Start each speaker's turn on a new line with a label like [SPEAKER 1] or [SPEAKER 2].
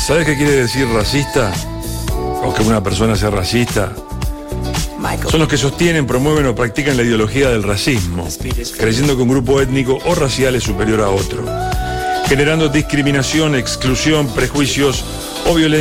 [SPEAKER 1] ¿Sabes qué quiere decir racista? O que una persona sea racista. Son los que sostienen, promueven o practican la ideología del racismo, creyendo que un grupo étnico o racial es superior a otro, generando discriminación, exclusión, prejuicios o violencia